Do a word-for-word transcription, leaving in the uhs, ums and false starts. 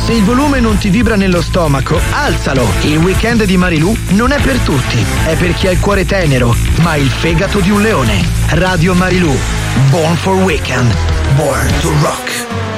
Se il volume non ti vibra nello stomaco, alzalo. Il weekend di Marilù non è per tutti. È per chi ha il cuore tenero, ma il fegato di un leone. Radio Marilù. Born for Weekend. Born to Rock.